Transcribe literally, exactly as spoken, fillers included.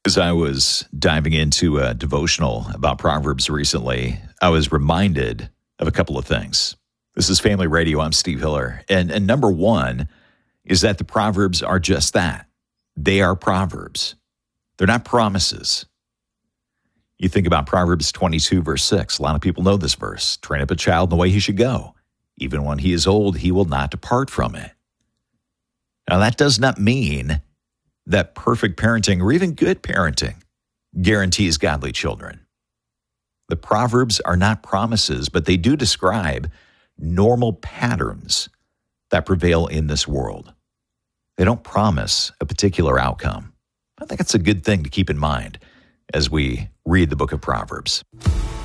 As I was diving into a devotional about Proverbs recently, I was reminded of a couple of things. This is Family Radio. I'm Steve Hiller. And, and number one is that the Proverbs are just that. They are Proverbs. They're not promises. You think about Proverbs twenty-two, verse six. A lot of people know this verse. Train up a child in the way he should go. Even when he is old, he will not depart from it. Now, that does not mean that perfect parenting or even good parenting guarantees godly children. The Proverbs are not promises, but they do describe normal patterns that prevail in this world. They don't promise a particular outcome. I think it's a good thing to keep in mind as we read the book of Proverbs.